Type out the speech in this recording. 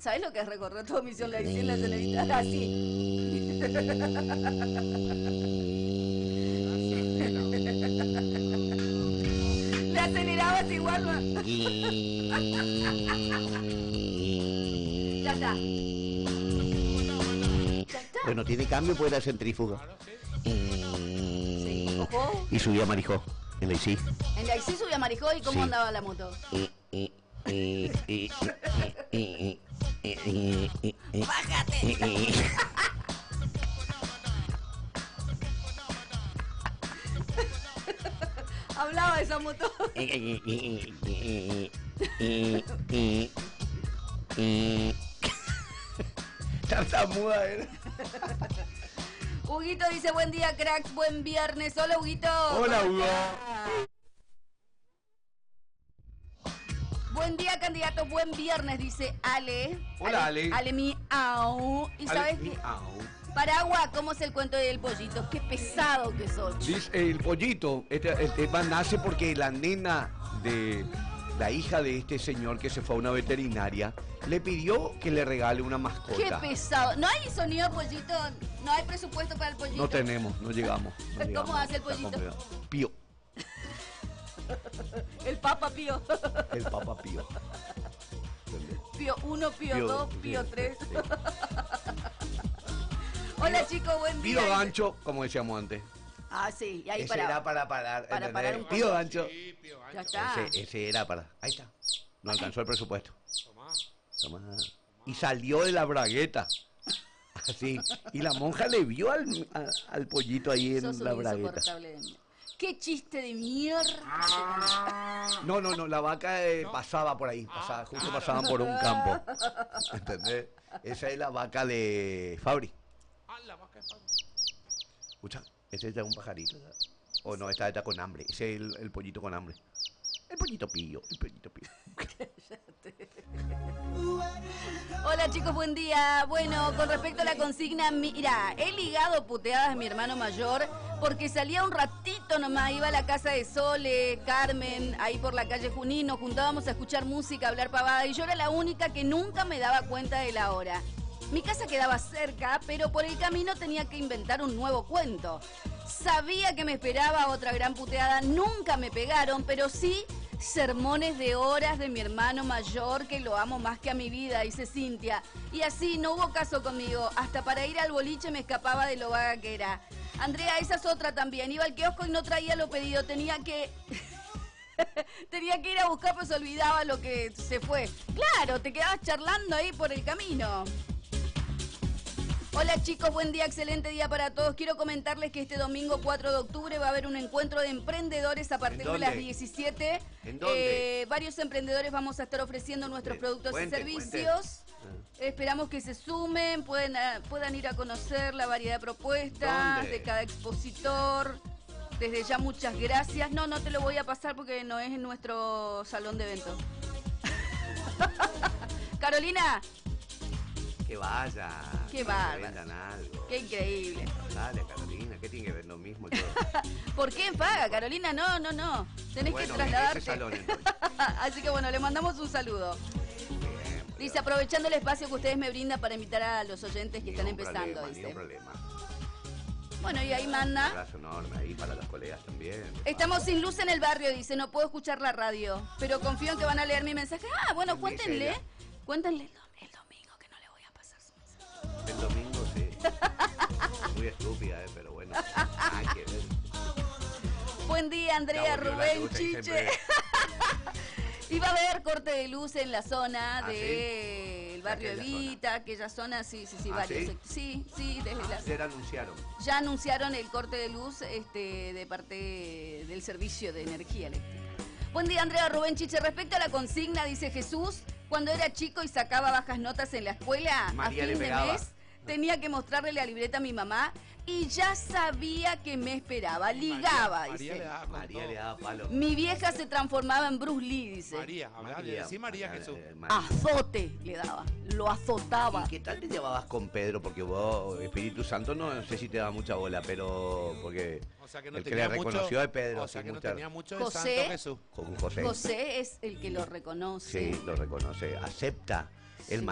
¿Sabes lo que es recorrer todo Misión La Vicen, la señorita? Así. Le acelerabas igual, ¿no? Ya está. Bueno, tiene cambio, puede dar centrífuga. Sí. Ojo. Y subía a Marijó, en la ICI. En la ICI subía a Marijó, ¿y cómo Sí. andaba la moto? ¡Bájate! Hablaba esa moto. Tartamuda, ¿eh? Huguito dice, buen día, cracks, buen viernes. Hola, Huguito. Hola, ¿Cómo Hugo. estás? Buen día, candidatos, buen viernes, dice Ale. Hola, Ale. Ale miau. ¿Y sabes qué? Paraguas, ¿cómo es el cuento del pollito? Qué pesado que sos. Dice el pollito, el tema nace porque la nena de la hija de este señor que se fue a una veterinaria le pidió que le regale una mascota. Qué pesado. ¿No hay sonido pollito? ¿No hay presupuesto para el pollito? No tenemos, no llegamos. ¿Cómo hace el pollito? Pío. El Papa Pío. El Papa Pío. Pío 1, Pío 2, Pío 3. Sí. Hola chicos, buen día. Pío gancho, como decíamos antes. Ah, sí, y ahí Ese era para parar. Para ¿entendés? parar un poco. Pío gancho. Sí, Pío Gancho. Ya está. Ese era para. Ahí está. No alcanzó el presupuesto. Tomá. Y salió de la bragueta. Así. Y la monja le vio al pollito ahí en Sos un la bragueta. insoportable de mierda. Qué chiste de mierda. No, la vaca pasaba por ahí. Justo pasaban por un campo. ¿Entendés? Esa es la vaca de Fabri. Ah, la vaca de Fabri. Escucha, ese es un pajarito. ¿Sabes? O no, esta está con hambre. Ese es el pollito con hambre. El pollito Pío, el pollito Pío. Hola chicos, buen día. Bueno, con respecto a la consigna, mira, he ligado puteadas a mi hermano mayor porque salía un ratito nomás, iba a la casa de Sole, Carmen, ahí por la calle Junín, nos juntábamos a escuchar música, a hablar pavada y yo era la única que nunca me daba cuenta de la hora. Mi casa quedaba cerca, pero por el camino tenía que inventar un nuevo cuento. Sabía que me esperaba otra gran puteada, nunca me pegaron, pero sí sermones de horas de mi hermano mayor, que lo amo más que a mi vida, dice Cintia. Y así no hubo caso conmigo, hasta para ir al boliche me escapaba de lo vaga que era. Andrea, esa es otra también, iba al kiosco y no traía lo pedido, tenía que ir a buscar, pues olvidaba lo que se fue. Claro, te quedabas charlando ahí por el camino. Hola chicos, buen día, excelente día para todos. Quiero comentarles que este domingo 4 de octubre va a haber un encuentro de emprendedores a partir de las 17. ¿En dónde? Varios emprendedores vamos a estar ofreciendo nuestros productos y servicios. Esperamos que se sumen, puedan ir a conocer la variedad de propuestas ¿Dónde? de cada expositor. Desde ya muchas gracias. No te lo voy a pasar porque no es en nuestro salón de eventos. Carolina. Que vaya. Qué que bárbaro. vendan algo. Qué increíble. Dale, Carolina, ¿qué tiene que ver lo mismo? Yo? ¿Por qué en paga, Carolina? No. Tenés Bueno, que trasladarte. ese salón, entonces. Así que bueno, le mandamos un saludo. Bien, pues, Dice, aprovechando el espacio que ustedes me brindan para invitar a los oyentes que están empezando. Ni un problema. Bueno, y ahí Un manda. abrazo enorme ahí para los colegas también. Estamos sin luz en el barrio, dice, no puedo escuchar la radio, pero confío en que van a leer mi mensaje. Ah, bueno, cuéntenle el domingo que no le voy a pasar su mensaje. El domingo sí. Muy estúpida, pero bueno. Hay que ver. Buen día, Andrea, Ya volvió la Rubén, luz, ahí Chiche. siempre. Iba a haber corte de luz en la zona ¿Ah, del barrio Aquella Evita, aquella zona, sí, ¿Ah, varios. sí? Sí, desde la... Ayer anunciaron. Ya anunciaron el corte de luz de parte del servicio de energía eléctrica. Buen día, Andrea, Rubén, Chiche. Respecto a la consigna, dice Jesús, cuando era chico y sacaba bajas notas en la escuela, María a le fin de pegaba. mes, tenía que mostrarle la libreta a mi mamá y ya sabía que me esperaba. Ligaba, María dice. le daba con María todo. le daba palo. Mi vieja se transformaba en Bruce Lee, dice. María, sí, María Jesús. Azote le daba, lo azotaba. ¿Y qué tal te llevabas con Pedro? Porque vos, Espíritu Santo, no sé si te daba mucha bola, pero porque O sea que no el que tenía le mucho. reconoció de Pedro. O sea sí, que no mucha- tenía mucho de José. Santo Jesús. Con José. José es el que lo reconoce. Sí, lo reconoce, acepta. El